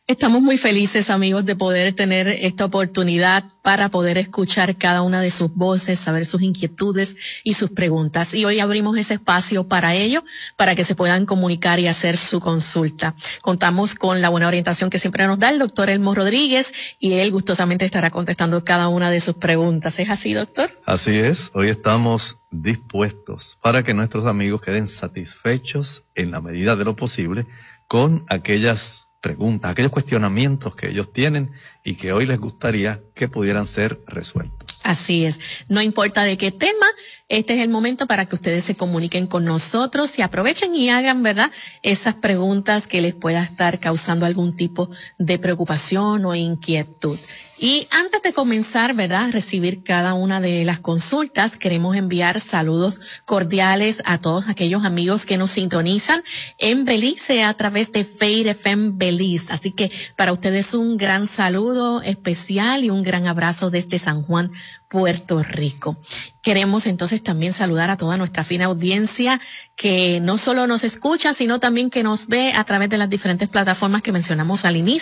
Estamos muy felices, amigos, de poder tener esta oportunidad para poder escuchar cada una de sus voces, saber sus inquietudes y sus preguntas. Y hoy abrimos ese espacio para ello, para que se puedan comunicar y hacer su consulta. Contamos con la buena orientación que siempre nos da el doctor Elmo Rodríguez y él gustosamente estará contestando cada una de sus preguntas. ¿Es así, doctor? Así es. Hoy estamos dispuestos para que nuestros amigos queden satisfechos en la medida de lo posible con aquellas preguntas, aquellos cuestionamientos que ellos tienen y que hoy les gustaría que pudieran ser resueltos. Así es. No importa de qué tema, este es el momento para que ustedes se comuniquen con nosotros y aprovechen y hagan, ¿verdad?, esas preguntas que les pueda estar causando algún tipo de preocupación o inquietud. Y antes de comenzar, ¿verdad?, a recibir cada una de las consultas, queremos enviar saludos cordiales a todos aquellos amigos que nos sintonizan en Belice a través de Faith FM Belice. Así que para ustedes un gran saludo especial y un gran abrazo desde San Juan, Puerto Rico. Queremos entonces también saludar a toda nuestra fina audiencia que no solo nos escucha, sino también que nos ve a través de las diferentes plataformas que mencionamos al inicio.